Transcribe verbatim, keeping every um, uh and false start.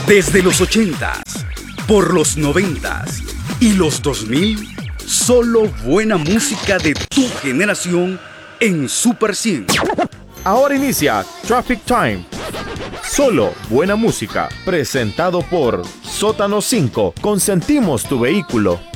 Desde los ochentas, por los noventas y los dos mil, solo buena música de tu generación en Super cien. Ahora inicia Traffic Time. Solo buena música, presentado por Sótano cinco. Consentimos tu vehículo.